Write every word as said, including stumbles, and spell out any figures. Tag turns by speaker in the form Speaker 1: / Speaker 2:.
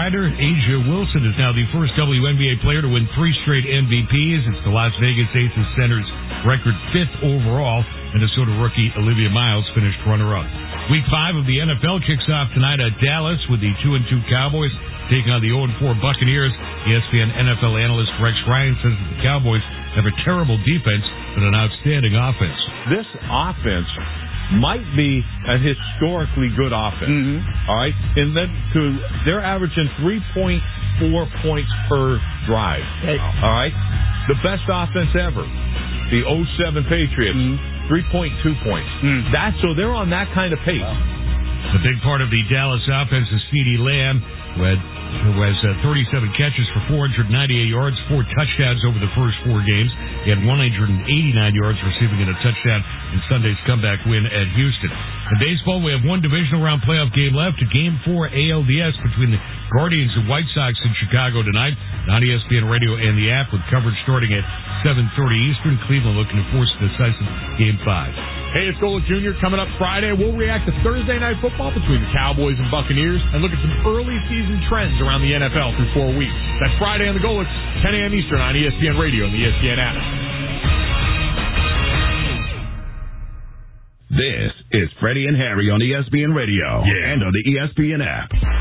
Speaker 1: insider. Asia Wilson is now the first W N B A player to win three straight M V Ps. It's the Las Vegas Aces center's record fifth overall. Minnesota rookie Olivia Miles finished runner-up. Week five of the N F L kicks off tonight at Dallas with the two and two Cowboys taking on the oh and four Buccaneers. E S P N N F L analyst Rex Ryan says that the Cowboys have a terrible defense but an outstanding offense.
Speaker 2: This offense might be a historically good offense. Mm-hmm. All right, and then to they're averaging three point four points per drive. Hey. All right, the best offense ever, the oh seven Patriots, mm-hmm. three point two points. Mm. That's so they're on that kind of pace. Wow.
Speaker 1: The big part of the Dallas offense is CeeDee Lamb, who had who has uh, thirty-seven catches for four hundred ninety-eight yards, four touchdowns over the first four games. He had one hundred eighty-nine yards receiving and a touchdown in Sunday's comeback win at Houston. In baseball, we have one divisional round playoff game left, a Game four A L D S between the Guardians and White Sox in Chicago tonight on E S P N Radio and the app with coverage starting at seven thirty Eastern. Cleveland looking to force a decisive Game five.
Speaker 2: Hey, it's Golic Junior coming up Friday. We'll react to Thursday Night Football between the Cowboys and Buccaneers and look at some early season trends around the N F L through four weeks. That's Friday on the Golics, ten a.m. Eastern on E S P N Radio and the E S P N app.
Speaker 3: This is Freddie and Harry on E S P N Radio yeah. and on the E S P N app.